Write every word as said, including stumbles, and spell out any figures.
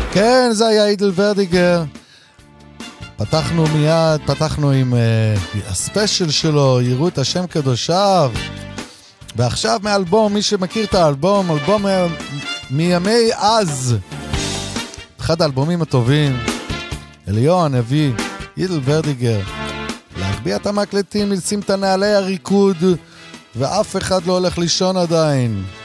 כן, זה היה אידל ורדיגר. פתחנו מיד, פתחנו עם uh, הספיישל שלו, יראו את השם קדושיו. ועכשיו מאלבום, מי שמכיר את האלבום, אלבום מימי אז. אחד האלבומים הטובים. אליהו הנביא, אידל ורדיגר. להגביה את המקלטים, לשים את הנעלי הריקוד, ואף אחד לא הולך לישון עדיין.